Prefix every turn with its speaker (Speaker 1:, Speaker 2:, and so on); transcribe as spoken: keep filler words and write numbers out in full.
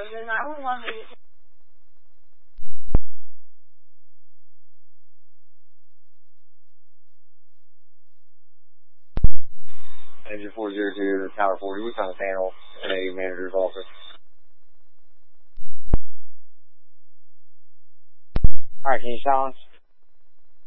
Speaker 1: the nine one one.
Speaker 2: Engine four zero two, Tower forty, we found a panel in a manager's office. Alright, can you silence?